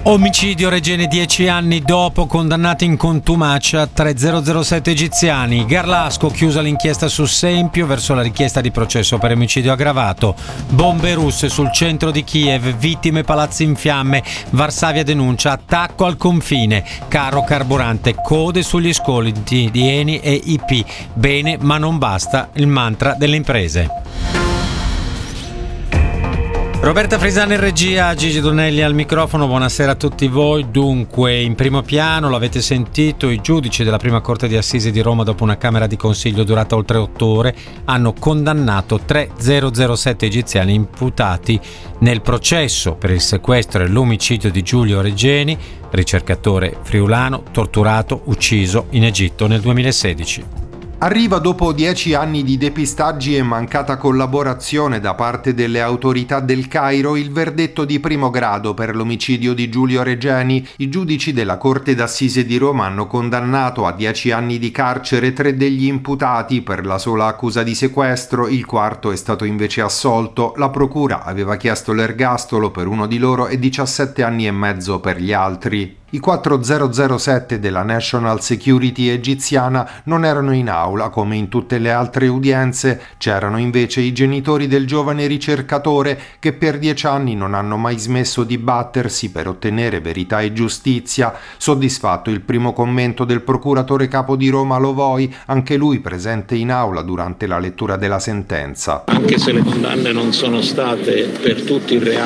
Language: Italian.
Omicidio Regeni 10 anni dopo, condannati in contumacia 3007 egiziani. Garlasco, chiusa l'inchiesta su Sempio verso la richiesta di processo per omicidio aggravato. Bombe russe sul centro di Kiev, vittime, palazzi in fiamme. Varsavia denuncia attacco al confine. Caro carburante, code sugli scoli di Eni e IP. Bene, ma non basta, il mantra delle imprese. Roberta Frisani in regia, Gigi Donelli al microfono, buonasera a tutti voi. Dunque, in primo piano, l'avete sentito, i giudici della prima corte di assise di Roma, dopo una camera di consiglio durata oltre 8 ore, hanno condannato 3007 egiziani imputati nel processo per il sequestro e l'omicidio di Giulio Regeni, ricercatore friulano, torturato, ucciso in Egitto nel 2016. Arriva dopo 10 anni di depistaggi e mancata collaborazione da parte delle autorità del Cairo il verdetto di primo grado per l'omicidio di Giulio Regeni. I giudici della Corte d'Assise di Roma hanno condannato a 10 anni di carcere 3 degli imputati per la sola accusa di sequestro, il quarto è stato invece assolto. La procura aveva chiesto l'ergastolo per uno di loro e 17 anni e mezzo per gli altri. I 4007 della National Security egiziana non erano in aula come in tutte le altre udienze, c'erano invece i genitori del giovane ricercatore che per 10 anni non hanno mai smesso di battersi per ottenere verità e giustizia. Soddisfatto il primo commento del procuratore capo di Roma Lovoi, anche lui presente in aula durante la lettura della sentenza. Anche se le condanne non sono state per tutti i reati